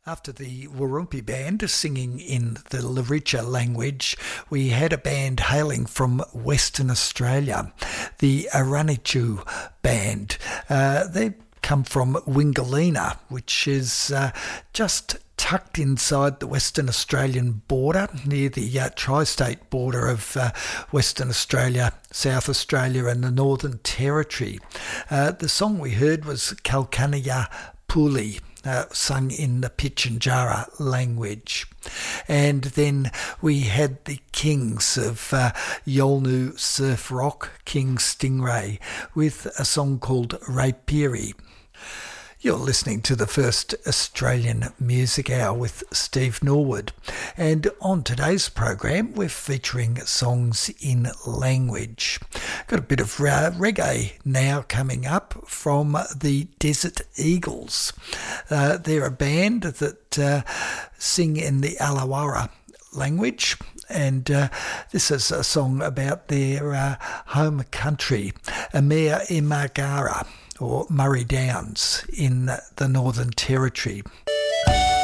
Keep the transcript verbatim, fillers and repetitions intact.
After the Warumpi Band singing in the Luritja language, we had a band hailing from Western Australia, the Aranichu Band. Uh, they come from Wingalina, which is uh, just tucked inside the Western Australian border, near the uh, tri-state border of uh, Western Australia, South Australia and the Northern Territory. Uh, the song we heard was Kalkaniya Puli, Uh, sung in the Pitjantjatjara language. And then we had the Kings of uh, Yolngu Surf Rock, King Stingray, with a song called Raipiri. You're listening to the first Australian Music Hour with Steve Norwood. And on today's program, we're featuring songs in language. Got a bit of uh, reggae now coming up from the Desert Eagles. Uh, they're a band that uh, sing in the Alawara language, and uh, this is a song about their uh, home country, Amir Imagara, or Murray Downs in the Northern Territory.